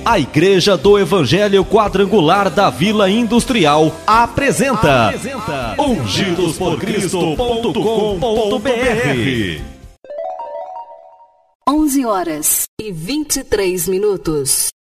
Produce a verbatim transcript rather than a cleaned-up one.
A Igreja do Evangelho Quadrangular da Vila Industrial apresenta, apresenta ungidos por cristo ponto com ponto br. onze horas e vinte e três minutos.